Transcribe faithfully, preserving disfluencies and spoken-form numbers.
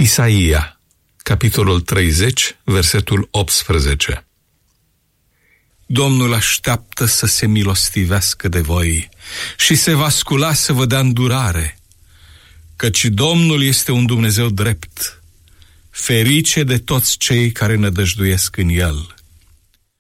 Isaia, capitolul treizeci, versetul optsprezece. Domnul așteaptă să se milostivească de voi și se va scula să vă dea îndurare, căci Domnul este un Dumnezeu drept, ferice de toți cei care nădăjduiesc în El.